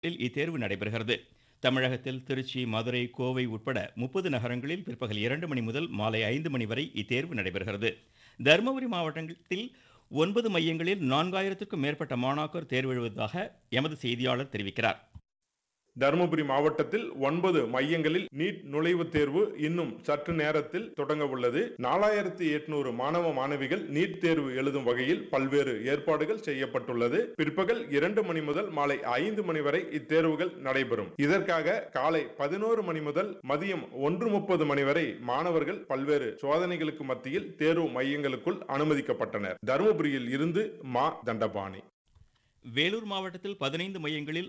இத்தேர்வு நடைபெறுகிறது. தமிழகத்தில் திருச்சி, மதுரை, கோவை உட்பட 30 நகரங்களில் பிற்பகல் 2 மணி முதல் மாலை 5 மணி வரை இத்தேர்வு நடைபெறுகிறது. தருமபுரி மாவட்டத்தில் 9 மையங்களில் 4000க்கும் மேற்பட்ட மாணாக்கர் தேர்வு எழுதுவதாக எமது செய்தியாளர் தெரிவிக்கிறார். தருமபுரி மாவட்டத்தில் 9 மையங்களில் நீட் நுழைவுத் தேர்வு இன்னும் சற்று நேரத்தில் தொடங்க உள்ளது. 4800 மாணவ மாணவிகள் நீட் தேர்வு எழுதும் வகையில் பல்வேறு ஏற்பாடுகள் செய்யப்பட்டுள்ளது. பிற்பகல் 2 மணி முதல் மாலை 5 மணி வரை இத்தேர்வுகள் நடைபெறும். இதற்காக காலை 11 மணி முதல் மதியம் 1:30 மணி வரை மாணவர்கள் பல்வேறு சோதனைகளுக்கு மத்தியில் தேர்வு மையங்களுக்குள் அனுமதிக்கப்பட்டனர். தருமபுரியில் இருந்து மா தண்டபாணி. வேலூர் மாவட்டத்தில் 15 மையங்களில்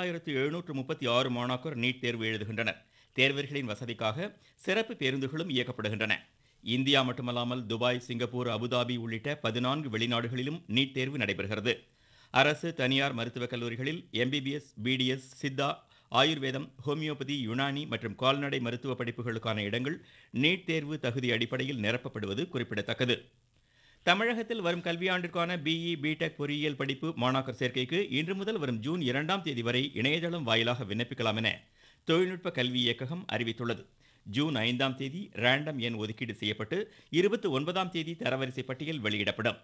5736 மாணாக்கர் நீட் தேர்வு எழுதுகின்றனர். தேர்வர்களின் வசதிக்காக சிறப்பு பேருந்துகளும் இயக்கப்படுகின்றன. இந்தியா மட்டுமல்லாமல் துபாய், சிங்கப்பூர், அபுதாபி உள்ளிட்ட 14 வெளிநாடுகளிலும் நீட் தேர்வு நடைபெறுகிறது. அரசு, தனியார் மருத்துவக் கல்லூரிகளில் MBBS, BDS, சித்தா, ஆயுர்வேதம், ஹோமியோபதி, யுனானி மற்றும் கால்நடை மருத்துவ படிப்புகளுக்கான இடங்கள் நீட் தேர்வு தகுதி அடிப்படையில் நிரப்பப்படுவது குறிப்பிடத்தக்கது. தமிழகத்தில் வரும் கல்வியாண்டிற்கான BE, BTech பொறியியல் படிப்பு மாணாக்கர் சேர்க்கைக்கு இன்று முதல் வரும் ஜூன் 2ஆம் தேதி வரை இணையதளம் வாயிலாக விண்ணப்பிக்கலாம் என தொழில்நுட்ப கல்வி இயக்ககம் அறிவித்துள்ளது. ஜூன் 5ஆம் தேதி ரேண்டம் எண் ஒதுக்கீடு செய்யப்பட்டு 29ஆம் தேதி தரவரிசை பட்டியல் வெளியிடப்படும்.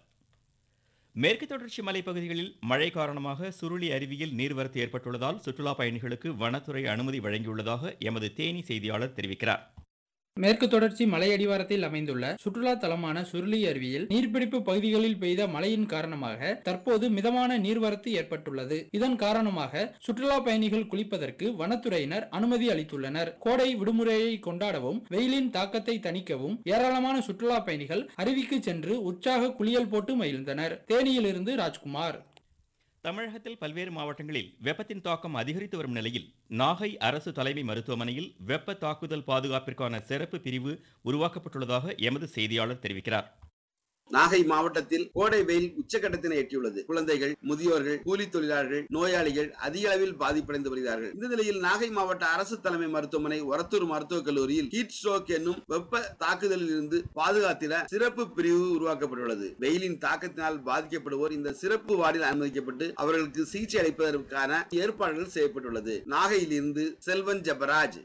மேற்கு தொடர்ச்சி மலைப்பகுதிகளில் மழை காரணமாக சுருளி அருவியில் நீர்வரத்து ஏற்பட்டுள்ளதால் சுற்றுலா பயணிகளுக்கு வனத்துறை அனுமதி வழங்கியுள்ளதாக எமது தேனி செய்தியாளர் தெரிவிக்கிறார். மேற்கு தொடர்ச்சி மலையடிவாரத்தில் அமைந்துள்ள சுற்றுலா தலமான சுருளி அருவியில் நீர்பிடிப்பு பகுதிகளில் பெய்த மழையின் காரணமாக தற்போது மிதமான நீர்வரத்து ஏற்பட்டுள்ளது. இதன் காரணமாக சுற்றுலா பயணிகள் குளிப்பதற்கு வனத்துறையினர் அனுமதி அளித்துள்ளனர். கோடை விடுமுறையை கொண்டாடவும் வெயிலின் தாக்கத்தை தணிக்கவும் ஏராளமான சுற்றுலா பயணிகள் அருவிக்கு சென்று உற்சாக குளியல் போட்டு மகிழ்ந்தனர். தேனியிலிருந்து ராஜ்குமார். தமிழகத்தில் பல்வேறு மாவட்டங்களில் வெப்பத்தின் தாக்கம் அதிகரித்து வரும் நிலையில் நாகை அரசு தலைமை மருத்துவமனையில் வெப்ப தாக்குதல் பாதுகாப்பிற்கான சிறப்பு பிரிவு உருவாக்கப்பட்டுள்ளதாக எமது செய்தியாளர் தெரிவிக்கிறார். நாகை மாவட்டத்தில் கோடை வெயில் உச்சகட்டத்தினை எட்டியுள்ளது. குழந்தைகள், முதியோர்கள், கூலி தொழிலாளர்கள், நோயாளிகள் அதிக அளவில் பாதிப்படைந்து வருகிறார்கள். இந்த நிலையில் நாகை மாவட்ட அரசு தலைமை மருத்துவமனை, ஒரத்தூர் மருத்துவக் கல்லூரியில் ஹீட் ஸ்ட்ரோக் என்னும் வெப்ப தாக்குதலில் இருந்து பாதுகாத்திட சிறப்பு பிரிவு உருவாக்கப்பட்டுள்ளது. வெயிலின் தாக்கத்தினால் பாதிக்கப்படுவோர் இந்த சிறப்பு வார்டில் அனுமதிக்கப்பட்டு அவர்களுக்கு சிகிச்சை அளிப்பதற்கான ஏற்பாடுகள் செய்யப்பட்டுள்ளது. நாகையிலிருந்து செல்வன் ஜெபராஜ்.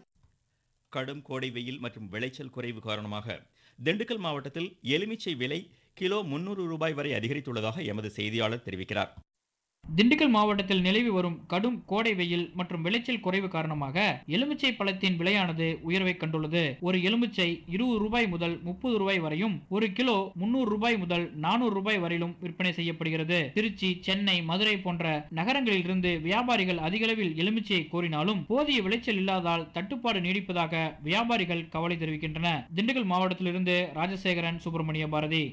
கடும் கோடை வெயில் மற்றும் விளைச்சல் குறைவு காரணமாக திண்டுக்கல் மாவட்டத்தில் எலுமிச்சை விலை கிலோ 300 ரூபாய் வரை அதிகரித்துள்ளதாக எமது செய்தியாளர் தெரிவிக்கிறார். திண்டுக்கல் மாவட்டத்தில் நிலவி வரும் கடும் கோடை வெயில் மற்றும் விளைச்சல் குறைவு காரணமாக எலுமிச்சை பழத்தின் விலையானது உயர்வை கண்டுள்ளது. ஒரு எலுமிச்சை 20 ரூபாய் முதல் 30 ரூபாய் வரையும், ஒரு கிலோ 300 ரூபாய் முதல் 400 ரூபாய் வரையிலும் விற்பனை செய்யப்படுகிறது. திருச்சி, சென்னை, மதுரை போன்ற நகரங்களில் இருந்து வியாபாரிகள் அதிகளவில் எலுமிச்சையை கோரினாலும் போதிய விளைச்சல் இல்லாதால் தட்டுப்பாடு நீடிப்பதாக வியாபாரிகள் கவலை தெரிவிக்கின்றனர். திண்டுக்கல் மாவட்டத்திலிருந்து ராஜசேகரன், சுப்பிரமணிய பாரதி.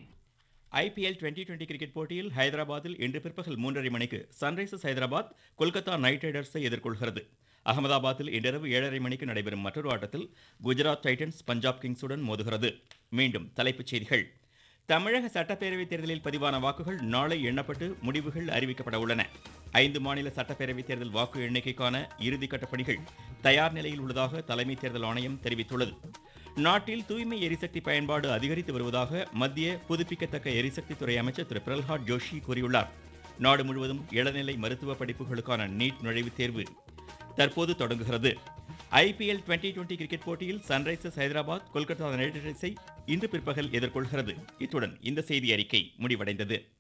IPL 2020 கிரிக்கெட் போட்டியில் ஹைதராபாத்தில் இன்று பிற்பகல் 3:30 மணிக்கு சன்ரைசர்ஸ் ஹைதராபாத் கொல்கத்தா நைட் ரைடர்ஸை எதிர்கொள்கிறது. அகமதாபாத்தில் இன்றிரவு 7:30 மணிக்கு நடைபெறும் மற்றொரு ஆட்டத்தில் குஜராத் டைட்டன்ஸ் பஞ்சாப் கிங்ஸுடன் மோதுகிறது. மீண்டும் தலைப்புச் செய்திகள். தமிழக சட்டப்பேரவைத் தேர்தலில் பதிவான வாக்குகள் நாளை எண்ணப்பட்டு முடிவுகள் அறிவிக்கப்பட உள்ளன. 5 மாநில சட்டப்பேரவைத் தேர்தல் வாக்கு எண்ணிக்கைக்கான இறுதிக்கட்ட பணிகள் தயார் நிலையில் உள்ளதாக தலைமை தேர்தல் ஆணையம் தெரிவித்துள்ளது. நாட்டில் தூய்மை எரிசக்தி பயன்பாடு அதிகரித்து வருவதாக மத்திய புதுப்பிக்கத்தக்க எரிசக்தித்துறை அமைச்சர் திரு பிரல்ஹாத் ஜோஷி கூறியுள்ளார். நாடு முழுவதும் இளநிலை மருத்துவ படிப்புகளுக்கான நீட் நுழைவுத் தேர்வு தற்போது தொடங்குகிறது. IPL 2020 கிரிக்கெட் போட்டியில் சன்ரைசர்ஸ் ஹைதராபாத் கொல்கத்தா நைட் ரைடர்ஸை இன்று பிற்பகல் எதிர்கொள்கிறது. இத்துடன் இந்த செய்தி அறிக்கை முடிவடைந்தது.